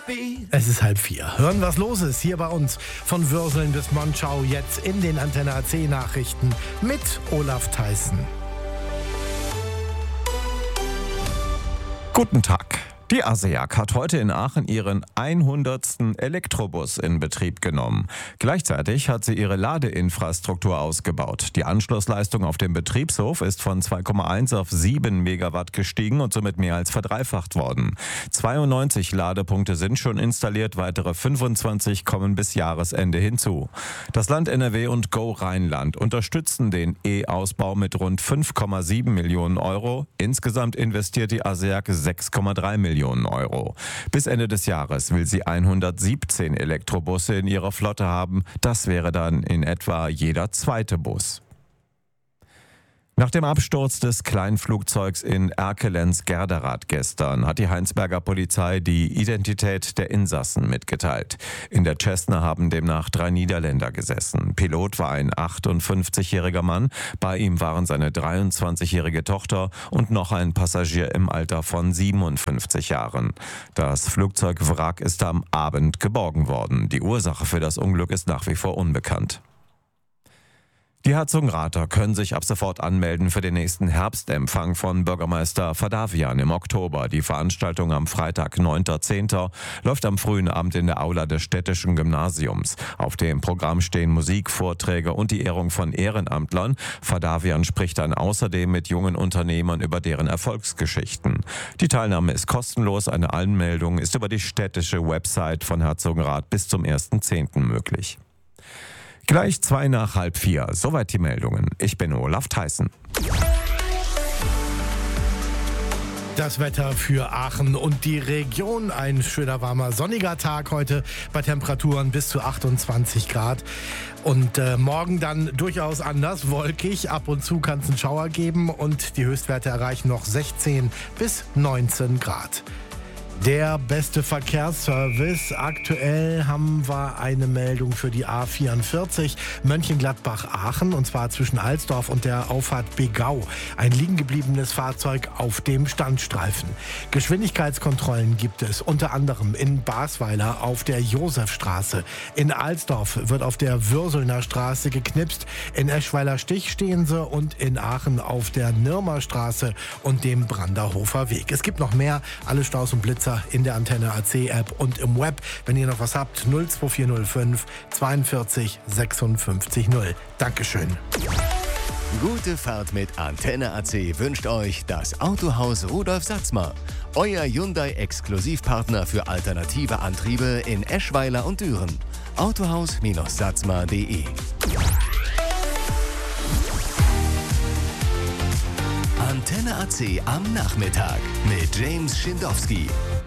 Es ist 3:30. Hören, was los ist hier bei uns. Von Würseln bis Monschau jetzt in den Antenne AC Nachrichten mit Olaf Theissen. Guten Tag. Die ASEAG hat heute in Aachen ihren 100. Elektrobus in Betrieb genommen. Gleichzeitig hat sie ihre Ladeinfrastruktur ausgebaut. Die Anschlussleistung auf dem Betriebshof ist von 2,1 auf 7 Megawatt gestiegen und somit mehr als verdreifacht worden. 92 Ladepunkte sind schon installiert, weitere 25 kommen bis Jahresende hinzu. Das Land NRW und Go Rheinland unterstützen den E-Ausbau mit rund 5,7 Millionen Euro. Insgesamt investiert die ASEAG 6,3 Millionen Euro. Bis Ende des Jahres will sie 117 Elektrobusse in ihrer Flotte haben. Das wäre dann in etwa jeder zweite Bus. Nach dem Absturz des Kleinflugzeugs in Erkelenz-Gerderath gestern hat die Heinsberger Polizei die Identität der Insassen mitgeteilt. In der Cessna haben demnach 3 Niederländer gesessen. Pilot war ein 58-jähriger Mann, bei ihm waren seine 23-jährige Tochter und noch ein Passagier im Alter von 57 Jahren. Das Flugzeugwrack ist am Abend geborgen worden. Die Ursache für das Unglück ist nach wie vor unbekannt. Die Herzogenrather können sich ab sofort anmelden für den nächsten Herbstempfang von Bürgermeister Fadavian im Oktober. Die Veranstaltung am Freitag, 9.10. läuft am frühen Abend in der Aula des städtischen Gymnasiums. Auf dem Programm stehen Musik, Vorträge und die Ehrung von Ehrenamtlern. Fadavian spricht dann außerdem mit jungen Unternehmern über deren Erfolgsgeschichten. Die Teilnahme ist kostenlos. Eine Anmeldung ist über die städtische Website von Herzogenrath bis zum 1.10. möglich. Gleich 3:02. Soweit die Meldungen. Ich bin Olaf Theissen. Das Wetter für Aachen und die Region. Ein schöner, warmer, sonniger Tag heute bei Temperaturen bis zu 28 Grad. Und morgen dann durchaus anders, wolkig. Ab und zu kann es einen Schauer geben und die Höchstwerte erreichen noch 16 bis 19 Grad. Der beste Verkehrsservice. Aktuell haben wir eine Meldung für die A44 Mönchengladbach-Aachen und zwar zwischen Alsdorf und der Auffahrt Begau. Ein liegen gebliebenes Fahrzeug auf dem Standstreifen. Geschwindigkeitskontrollen gibt es unter anderem in Basweiler auf der Josefstraße. In Alsdorf wird auf der Würselner Straße geknipst. In Eschweiler-Stich stehen sie und in Aachen auf der Nirmer Straße und dem Branderhofer Weg. Es gibt noch mehr. Alle Staus und Blitzer in der Antenne AC App und im Web. Wenn ihr noch was habt, 02405 42 56 0. Dankeschön. Gute Fahrt mit Antenne AC wünscht euch das Autohaus Rudolf Satzmer. Euer Hyundai-Exklusivpartner für alternative Antriebe in Eschweiler und Düren. Autohaus-satzmer.de. Antenne AC am Nachmittag mit James Schindowski.